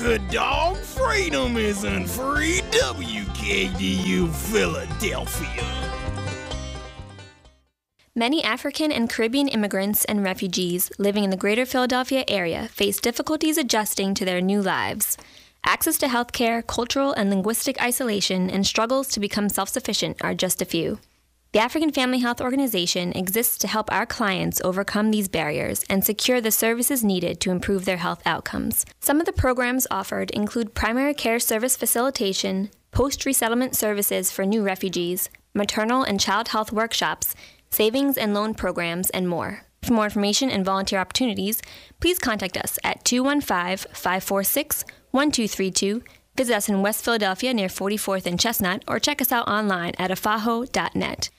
Good dog, freedom isn't free. WKDU Philadelphia. Many African and Caribbean immigrants and refugees living in the greater Philadelphia area face difficulties adjusting to their new lives. Access to healthcare, cultural and linguistic isolation, and struggles to become self-sufficient are just a few. The African Family Health Organization exists to help our clients overcome these barriers and secure the services needed to improve their health outcomes. Some of the programs offered include primary care service facilitation, post-resettlement services for new refugees, maternal and child health workshops, savings and loan programs, and more. For more information and volunteer opportunities, please contact us at 215-546-1232, visit us in West Philadelphia near 44th and Chestnut, or check us out online at afaho.net.